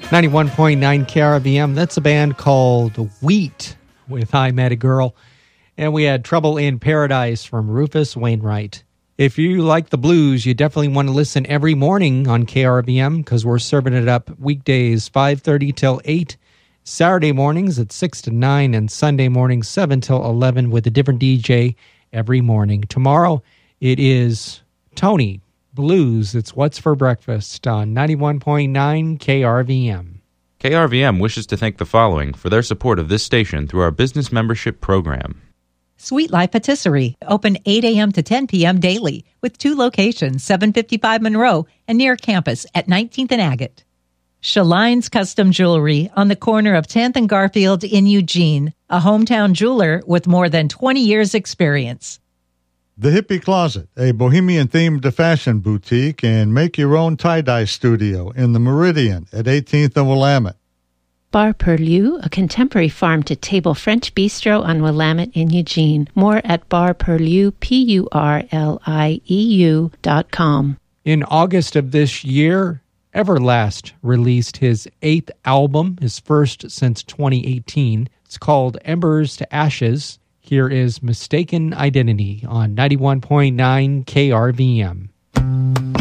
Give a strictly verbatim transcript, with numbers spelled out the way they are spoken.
ninety-one point nine K R V M. That's a band called Wheat with I Met a Girl. And we had Trouble in Paradise from Rufus Wainwright. If you like the blues, you definitely want to listen every morning on K R V M because we're serving it up weekdays five thirty till eight, Saturday mornings at six to nine, and Sunday mornings seven till eleven with a different D J every morning. Tomorrow it is Tony Blues. It's What's for Breakfast on ninety-one point nine K R V M. K R V M wishes to thank the following for their support of this station through our business membership program. Sweet Life Patisserie, open eight a.m. to ten p.m. daily, with two locations, seven fifty-five Monroe and near campus at nineteenth and Agate. Shaline's Custom Jewelry on the corner of tenth and Garfield in Eugene, a hometown jeweler with more than twenty years' experience. The Hippie Closet, a bohemian-themed fashion boutique and make-your-own tie-dye studio in the Meridian at eighteenth and Willamette. Bar Perlieu, a contemporary farm-to-table French bistro on Willamette in Eugene. More at bar perlieu, P U R L I E U dot com. In August of this year, Everlast released his eighth album, his first since twenty eighteen. It's called Embers to Ashes. Here is Mistaken Identity on ninety-one point nine K R V M.